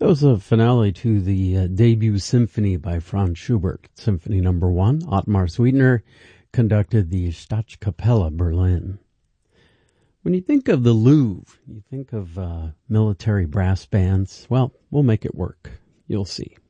was a finale to the debut symphony by Franz Schubert, Symphony No. 1. Ottmar Sweetner conducted the Staatskapelle Berlin. When you think of the Louvre, you think of military brass bands. Well, we'll make it work. You'll see.